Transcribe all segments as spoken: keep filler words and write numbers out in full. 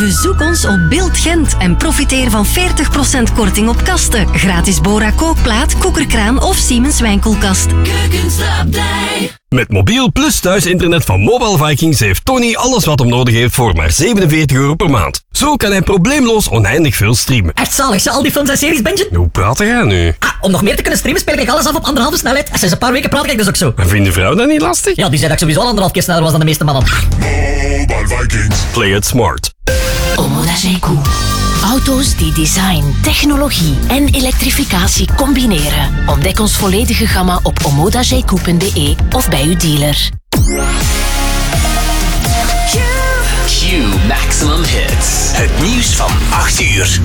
Bezoek ons op Beeld Gent en profiteer van veertig procent korting op kasten. Gratis Bora kookplaat, koekerkraan of Siemens wijnkoelkast. Keukenslabdij. Met mobiel plus thuisinternet van Mobile Vikings heeft Tony alles wat hem nodig heeft voor maar zevenenveertig euro per maand. Zo kan hij probleemloos oneindig veel streamen. Echt zalig, ze al die films en series bingen? Hoe praat jij nu? Ah, om nog meer te kunnen streamen speel ik alles af op anderhalve snelheid. En sinds een paar weken praat ik dus ook zo. En vindt de vrouw dat niet lastig? Ja, die zei dat ik sowieso al anderhalf keer sneller was dan de meeste mannen. Mobile Vikings. Play it smart. Omoda Zeekoe. Auto's die design, technologie en elektrificatie combineren. Ontdek ons volledige gamma op omoda zeekoe punt b e of bij uw dealer. Q Maximum Hits. Het nieuws van acht uur.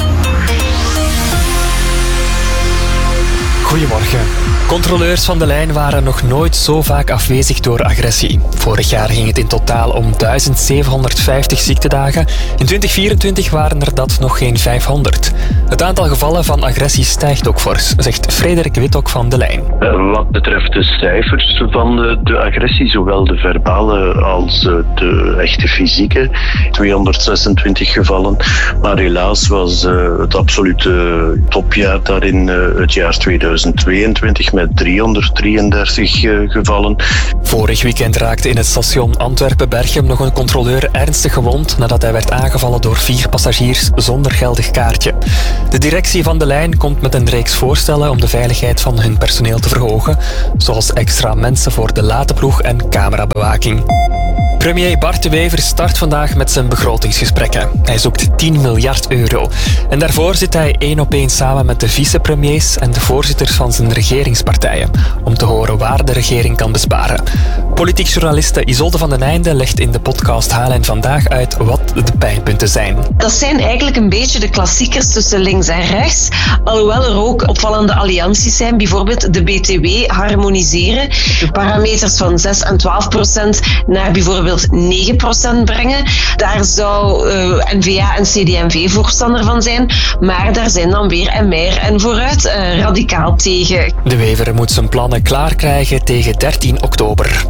Goedemorgen. Controleurs van de lijn waren nog nooit zo vaak afwezig door agressie. Vorig jaar ging het in totaal om duizend zevenhonderdvijftig ziektedagen. In twintig vierentwintig waren er dat nog geen vijfhonderd. Het aantal gevallen van agressie stijgt ook fors, zegt Frederik Wittok van de lijn. Wat betreft de cijfers van de, de agressie, zowel de verbale als de echte fysieke, tweehonderdzesentwintig gevallen. Maar helaas was uh, het absolute topjaar daarin uh, het jaar tweeduizend tweeëntwintig met driehonderddrieëndertig uh, gevallen. Vorig weekend raakte in het station Antwerpen-Berchem nog een controleur ernstig gewond nadat hij werd aangevallen door vier passagiers zonder geldig kaartje. De directie van de lijn komt met een reeks voorstellen om de veiligheid van hun personeel te verhogen, zoals extra mensen voor de late ploeg en camerabewaking. Premier Bart De Wever start vandaag met zijn begrotingsgesprekken. Hij zoekt tien miljard euro. En daarvoor zit hij één op één samen met de vicepremiers en de voorzitters van zijn regeringspartijen, om te horen waar de regering kan besparen. Politiek journaliste Isolde van den Einde legt in de podcast H L N Vandaag uit wat de pijnpunten zijn. Dat zijn eigenlijk een beetje de klassiekers tussen links en rechts, alhoewel er ook opvallende allianties zijn, bijvoorbeeld de B T W harmoniseren, de parameters van zes en twaalf procent naar bijvoorbeeld negen procent brengen. Daar zou uh, N V A en C D M V voorstander van zijn, maar daar zijn dan weer en meer en vooruit uh, radicaal tegen. De Wever moet zijn plannen klaar krijgen tegen dertien oktober.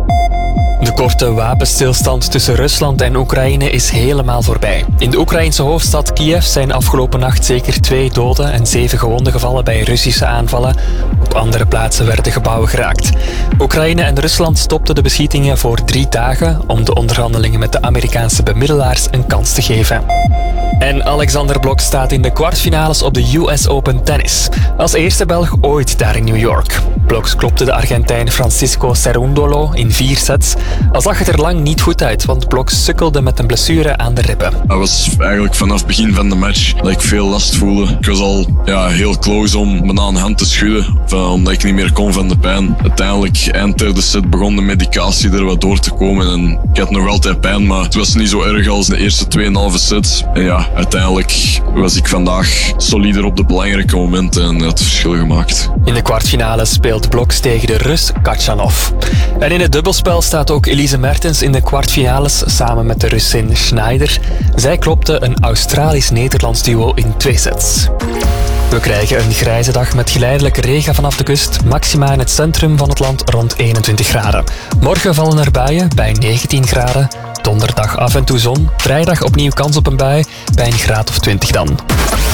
De korte wapenstilstand tussen Rusland en Oekraïne is helemaal voorbij. In de Oekraïnse hoofdstad Kiev zijn afgelopen nacht zeker twee doden en zeven gewonden gevallen bij Russische aanvallen. Op andere plaatsen werden gebouwen geraakt. Oekraïne en Rusland stopten de beschietingen voor drie dagen om de onderhandelingen met de Amerikaanse bemiddelaars een kans te geven. En Alexander Blok staat in de kwartfinales op de U S Open Tennis. Als eerste Belg ooit daar in New York. Blok klopte de Argentijn Francisco Cerundolo in vier sets. Al zag het er lang niet goed uit, want Blok sukkelde met een blessure aan de ribben. Het was eigenlijk vanaf het begin van de match dat ik veel last voelde. Ik was al ja, heel close om me aan de hand te schudden, omdat ik niet meer kon van de pijn. Uiteindelijk, eind derde set, begon de medicatie er wat door te komen. En ik had nog altijd pijn, maar het was niet zo erg als de eerste tweeënhalve sets. En ja, uiteindelijk was ik vandaag solider op de belangrijke momenten en het verschil gemaakt. In de kwartfinale speelt Blok tegen de Rus Kachanov. En in het dubbelspel staat ook Elise Mertens in de kwartfinales samen met de Russin Schneider. Zij klopte een Australisch-Nederlands duo in twee sets. We krijgen een grijze dag met geleidelijke regen vanaf de kust. Maxima in het centrum van het land rond eenentwintig graden. Morgen vallen er buien bij negentien graden. Donderdag af en toe zon. Vrijdag opnieuw kans op een bui bij een graad of twintig dan.